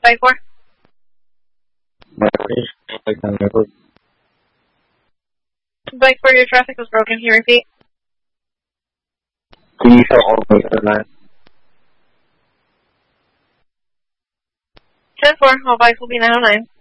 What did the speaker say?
bike for? Bike for, your traffic was broken. Can you repeat? Can you show all bikes on that? 10-4, all bikes will be 909.